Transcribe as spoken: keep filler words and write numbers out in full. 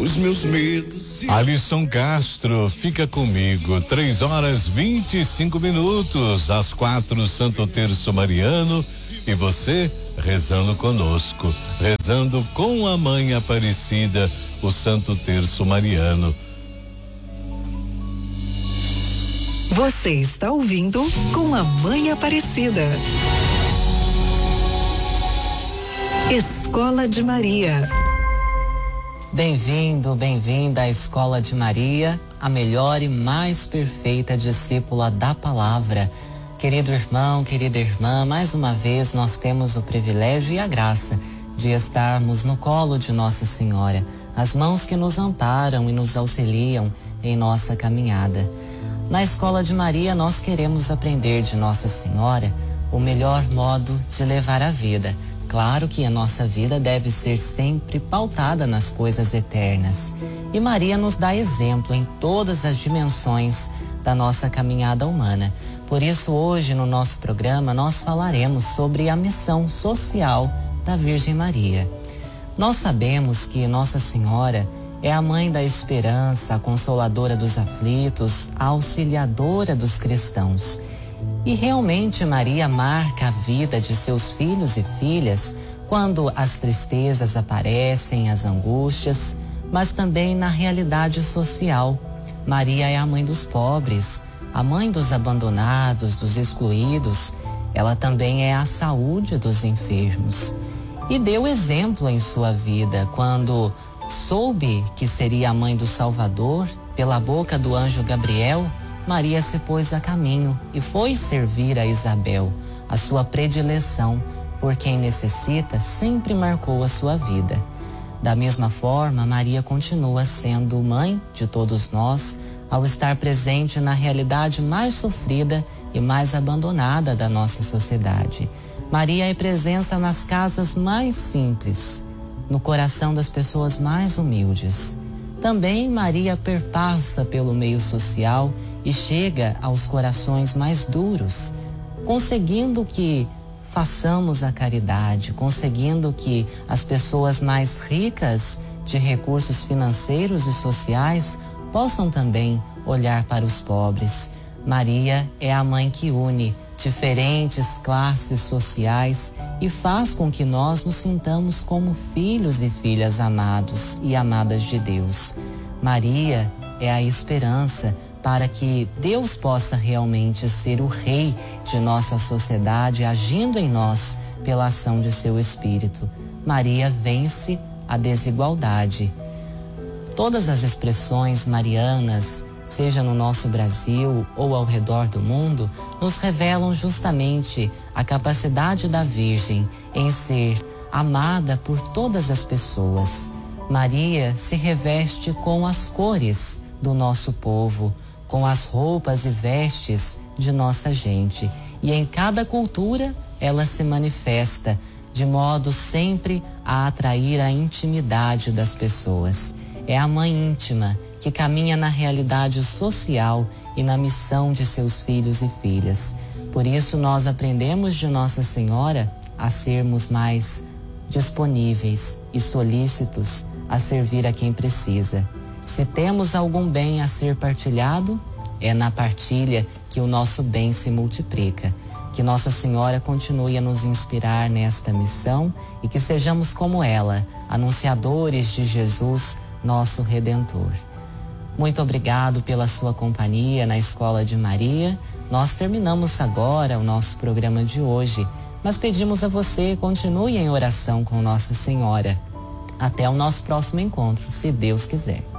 os meus medos. Alisson Castro, fica comigo, três horas vinte e cinco minutos, às quatro, Santo Terço Mariano, e você rezando conosco, rezando com a Mãe Aparecida, o Santo Terço Mariano. Você está ouvindo Com a Mãe Aparecida. Escola de Maria. Bem-vindo, bem-vinda à Escola de Maria, a melhor e mais perfeita discípula da palavra. Querido irmão, querida irmã, mais uma vez nós temos o privilégio e a graça de estarmos no colo de Nossa Senhora, as mãos que nos amparam e nos auxiliam em nossa caminhada. Na Escola de Maria nós queremos aprender de Nossa Senhora o melhor modo de levar a vida. Claro que a nossa vida deve ser sempre pautada nas coisas eternas. E Maria nos dá exemplo em todas as dimensões da nossa caminhada humana. Por isso, hoje no nosso programa, nós falaremos sobre a missão social da Virgem Maria. Nós sabemos que Nossa Senhora é a mãe da esperança, a consoladora dos aflitos, a auxiliadora dos cristãos. E realmente Maria marca a vida de seus filhos e filhas quando as tristezas aparecem, as angústias, mas também na realidade social. Maria é a mãe dos pobres, a mãe dos abandonados, dos excluídos. Ela também é a saúde dos enfermos. E deu exemplo em sua vida quando soube que seria a mãe do Salvador, pela boca do anjo Gabriel. Maria se pôs a caminho e foi servir a Isabel. A sua predileção por quem necessita sempre marcou a sua vida. Da mesma forma, Maria continua sendo mãe de todos nós ao estar presente na realidade mais sofrida e mais abandonada da nossa sociedade. Maria é presença nas casas mais simples, no coração das pessoas mais humildes. Também Maria perpassa pelo meio social e chega aos corações mais duros, conseguindo que façamos a caridade, conseguindo que as pessoas mais ricas de recursos financeiros e sociais possam também olhar para os pobres. Maria é a mãe que une diferentes classes sociais e faz com que nós nos sintamos como filhos e filhas amados e amadas de Deus. Maria é a esperança para que Deus possa realmente ser o rei de nossa sociedade, agindo em nós pela ação de seu Espírito. Maria vence a desigualdade. Todas as expressões marianas, seja no nosso Brasil ou ao redor do mundo, nos revelam justamente a capacidade da Virgem em ser amada por todas as pessoas. Maria se reveste com as cores do nosso povo, com as roupas e vestes de nossa gente. E em cada cultura ela se manifesta de modo sempre a atrair a intimidade das pessoas. É a mãe íntima que caminha na realidade social e na missão de seus filhos e filhas. Por isso nós aprendemos de Nossa Senhora a sermos mais disponíveis e solícitos a servir a quem precisa. Se temos algum bem a ser partilhado, é na partilha que o nosso bem se multiplica. Que Nossa Senhora continue a nos inspirar nesta missão e que sejamos como ela, anunciadores de Jesus, nosso Redentor. Muito obrigado pela sua companhia na Escola de Maria. Nós terminamos agora o nosso programa de hoje, mas pedimos a você, continue em oração com Nossa Senhora. Até o nosso próximo encontro, se Deus quiser.